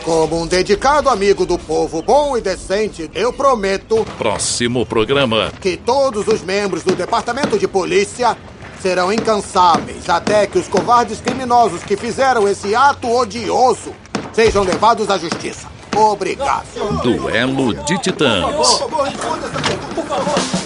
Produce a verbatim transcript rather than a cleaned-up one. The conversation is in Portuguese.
Como um dedicado amigo do povo bom e decente, eu prometo... Próximo programa. ...que todos os membros do Departamento de Polícia serão incansáveis até que os covardes criminosos que fizeram esse ato odioso sejam levados à justiça. Obrigado. Duelo de Titãs. Por favor, por favor.